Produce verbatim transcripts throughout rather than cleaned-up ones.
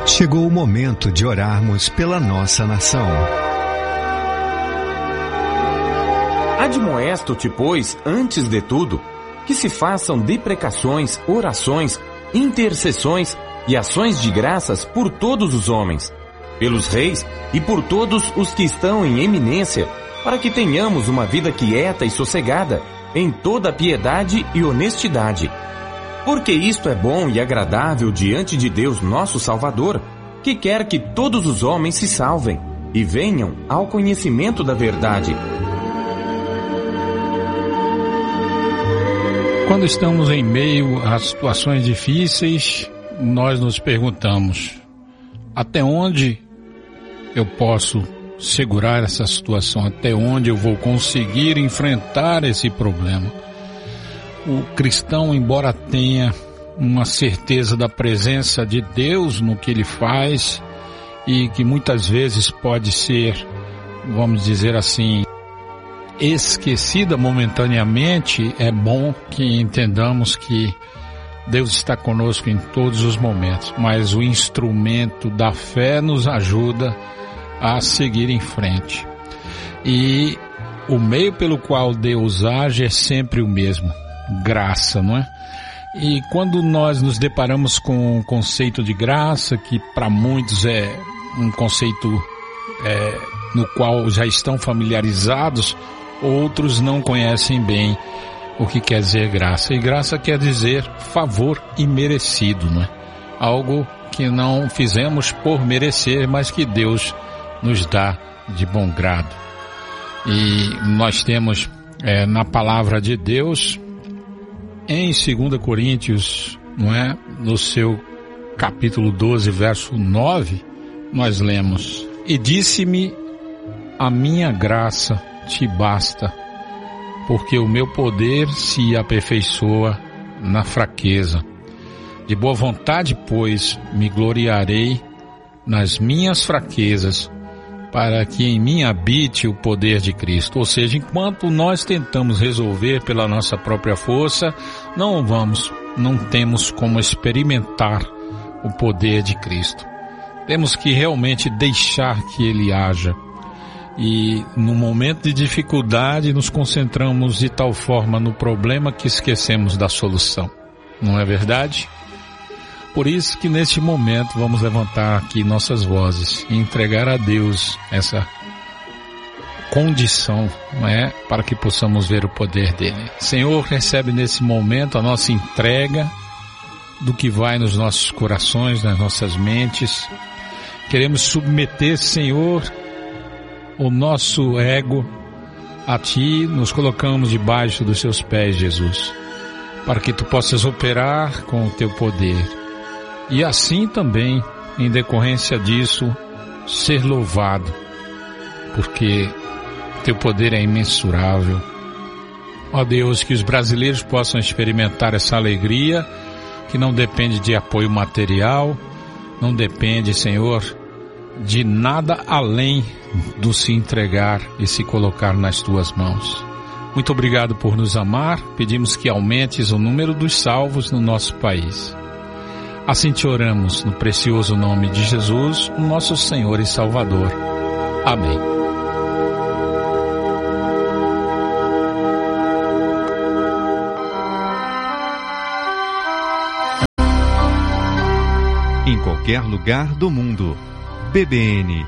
Chegou o momento de orarmos pela nossa nação. Admoesto-te, pois, antes de tudo, que se façam deprecações, orações, intercessões e ações de graças por todos os homens, pelos reis e por todos os que estão em eminência, para que tenhamos uma vida quieta e sossegada, em toda piedade e honestidade. Porque isto é bom e agradável diante de Deus nosso Salvador, que quer que todos os homens se salvem e venham ao conhecimento da verdade. Quando estamos em meio a situações difíceis, nós nos perguntamos: até onde eu posso segurar essa situação? Até onde eu vou conseguir enfrentar esse problema? O cristão, embora tenha uma certeza da presença de Deus no que ele faz, e que muitas vezes pode ser, vamos dizer assim, esquecida momentaneamente, é bom que entendamos que Deus está conosco em todos os momentos, mas o instrumento da fé nos ajuda a seguir em frente. E o meio pelo qual Deus age é sempre o mesmo: graça, não é? E quando nós nos deparamos com o conceito de graça, que para muitos é um conceito é, no qual já estão familiarizados, outros não conhecem bem o que quer dizer graça. E graça quer dizer favor imerecido, não é? Algo que não fizemos por merecer, mas que Deus nos dá de bom grado. E nós temos é, na palavra de Deus, em segunda Coríntios, não é? No seu capítulo doze, verso nove, nós lemos: e disse-me, a minha graça te basta, porque o meu poder se aperfeiçoa na fraqueza. De boa vontade, pois, me gloriarei nas minhas fraquezas, para que em mim habite o poder de Cristo. Ou seja, enquanto nós tentamos resolver pela nossa própria força, não vamos, não temos como experimentar o poder de Cristo. Temos que realmente deixar que Ele haja. E no momento de dificuldade nos concentramos de tal forma no problema que esquecemos da solução. Não é verdade? Por isso que neste momento vamos levantar aqui nossas vozes e entregar a Deus essa condição, não é? Para que possamos ver o poder dele. Senhor, recebe nesse momento a nossa entrega do que vai nos nossos corações, nas nossas mentes. Queremos submeter, Senhor, o nosso ego a Ti, nos colocamos debaixo dos Seus pés, Jesus, para que Tu possas operar com o Teu poder. E assim também, em decorrência disso, ser louvado, porque Teu poder é imensurável. Ó Deus, que os brasileiros possam experimentar essa alegria, que não depende de apoio material, não depende, Senhor, de nada além do se entregar e se colocar nas Tuas mãos. Muito obrigado por nos amar, pedimos que aumentes o número dos salvos no nosso país. Assim te oramos no precioso nome de Jesus, o nosso Senhor e Salvador. Amém. Em qualquer lugar do mundo, B B N.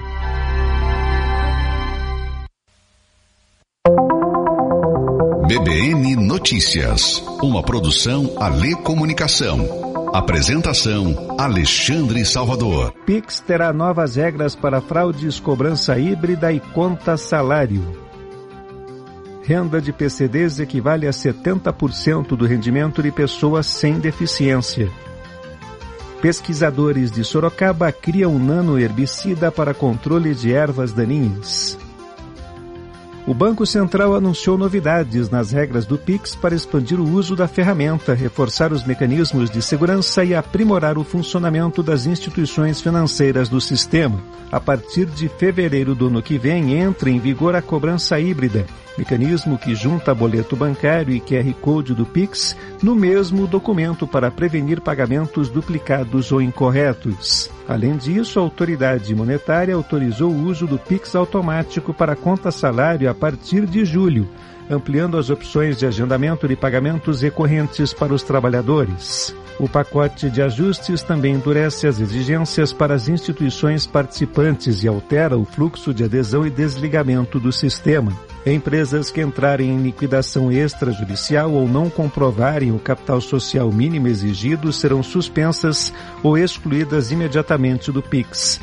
B B N Notícias, uma produção Alê Comunicação. Apresentação Alexandre Salvador. Pix terá novas regras para fraudes, cobrança híbrida e conta salário. Renda de P C Ds equivale a setenta por cento do rendimento de pessoas sem deficiência. Pesquisadores de Sorocaba criam um nanoherbicida para controle de ervas daninhas. O Banco Central anunciou novidades nas regras do Pix para expandir o uso da ferramenta, reforçar os mecanismos de segurança e aprimorar o funcionamento das instituições financeiras do sistema. A partir de fevereiro do ano que vem, entra em vigor a cobrança híbrida, mecanismo que junta boleto bancário e Q R Code do Pix no mesmo documento para prevenir pagamentos duplicados ou incorretos. Além disso, a autoridade monetária autorizou o uso do Pix automático para conta salário a partir de julho, ampliando as opções de agendamento de pagamentos recorrentes para os trabalhadores. O pacote de ajustes também endurece as exigências para as instituições participantes e altera o fluxo de adesão e desligamento do sistema. Empresas que entrarem em liquidação extrajudicial ou não comprovarem o capital social mínimo exigido serão suspensas ou excluídas imediatamente do Pix.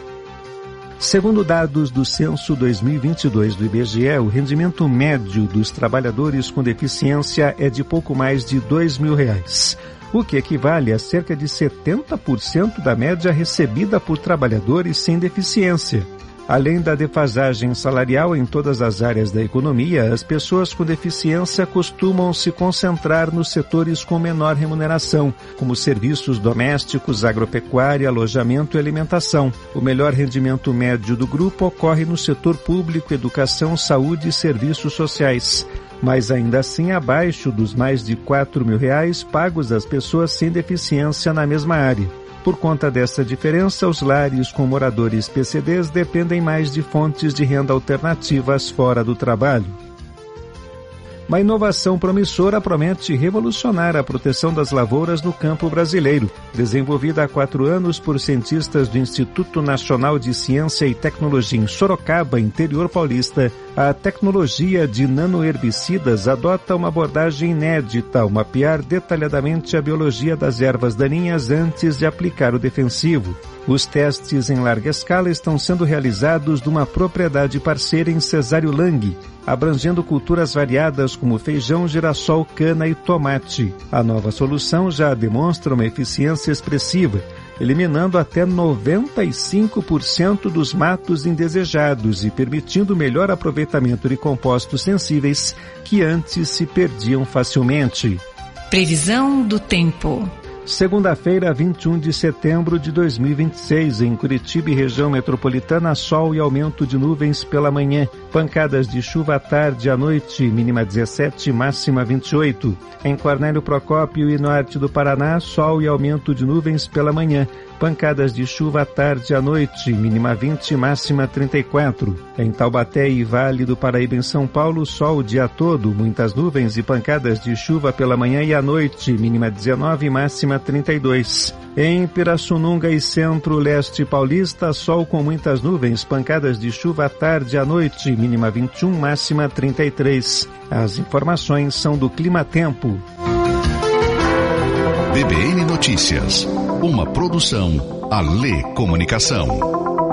Segundo dados do Censo dois mil e vinte e dois do I B G E, o rendimento médio dos trabalhadores com deficiência é de pouco mais de dois mil reais, o que equivale a cerca de setenta por cento da média recebida por trabalhadores sem deficiência. Além da defasagem salarial em todas as áreas da economia, as pessoas com deficiência costumam se concentrar nos setores com menor remuneração, como serviços domésticos, agropecuária, alojamento e alimentação. O melhor rendimento médio do grupo ocorre no setor público, educação, saúde e serviços sociais, mas ainda assim abaixo dos mais de quatro mil reais pagos às pessoas sem deficiência na mesma área. Por conta dessa diferença, os lares com moradores P C Ds dependem mais de fontes de renda alternativas fora do trabalho. Uma inovação promissora promete revolucionar a proteção das lavouras no campo brasileiro. Desenvolvida há quatro anos por cientistas do Instituto Nacional de Ciência e Tecnologia em Sorocaba, interior paulista, a tecnologia de nanoherbicidas adota uma abordagem inédita ao mapear detalhadamente a biologia das ervas daninhas antes de aplicar o defensivo. Os testes em larga escala estão sendo realizados numa propriedade parceira em Cesário Lang, abrangendo culturas variadas como feijão, girassol, cana e tomate. A nova solução já demonstra uma eficiência expressiva, eliminando até noventa e cinco por cento dos matos indesejados e permitindo melhor aproveitamento de compostos sensíveis que antes se perdiam facilmente. Previsão do tempo. Segunda-feira, vinte e um de setembro de dois mil e vinte e seis, em Curitiba e região metropolitana, sol e aumento de nuvens pela manhã. Pancadas de chuva à tarde e à noite, mínima dezessete, máxima vinte e oito. Em Cornélio Procópio e norte do Paraná, sol e aumento de nuvens pela manhã. Pancadas de chuva à tarde e à noite, mínima vinte, máxima trinta e quatro. Em Taubaté e Vale do Paraíba em São Paulo, sol o dia todo, muitas nuvens e pancadas de chuva pela manhã e à noite, mínima dezenove, máxima trinta e dois. Em Pirassununga e Centro-Leste Paulista, sol com muitas nuvens, pancadas de chuva à tarde e à noite, mínima vinte e um, máxima trinta e três. As informações são do Clima Tempo. B B N Notícias, uma produção Alê Comunicação.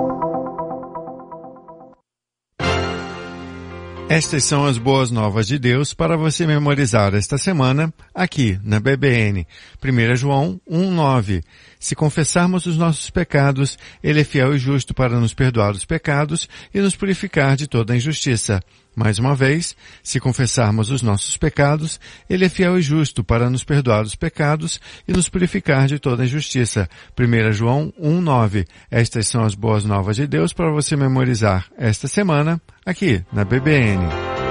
Estas são as boas novas de Deus para você memorizar esta semana aqui na B B N. primeiro João um, nove. Se confessarmos os nossos pecados, Ele é fiel e justo para nos perdoar os pecados e nos purificar de toda a injustiça. Mais uma vez, se confessarmos os nossos pecados, Ele é fiel e justo para nos perdoar os pecados e nos purificar de toda a injustiça. primeiro João um, nove. Estas são as boas novas de Deus para você memorizar esta semana aqui na B B N.